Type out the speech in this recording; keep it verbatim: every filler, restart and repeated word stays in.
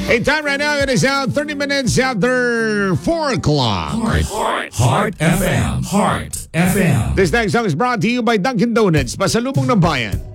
Hey, time right now, it is out thirty minutes after four o'clock. Heart, Heart, Heart F M. Heart F M. This next song is brought to you by Dunkin' Donuts, pasalubong ng bayan.